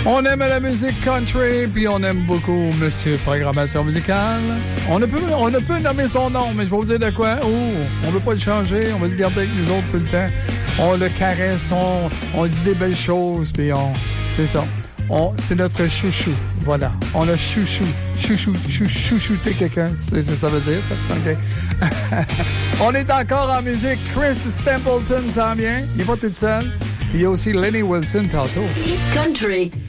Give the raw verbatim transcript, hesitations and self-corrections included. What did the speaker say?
On aime la musique country, puis on aime beaucoup Monsieur Programmation musicale. On ne peut, on ne peut nommer son nom, mais je vais vous dire de quoi. Oh, on ne veut pas le changer, on va le garder avec nous autres tout le temps. On le caresse, on, on dit des belles choses, puis on... C'est ça. On, c'est notre chouchou. Voilà. On a chouchou. Chouchou. Chou, chouchouté quelqu'un. Tu sais ce que ça veut dire? OK. On est encore en musique. Chris Stapleton s'en vient. Il n'est pas tout seul. Puis il y a aussi Lenny Wilson tantôt. Hit Country.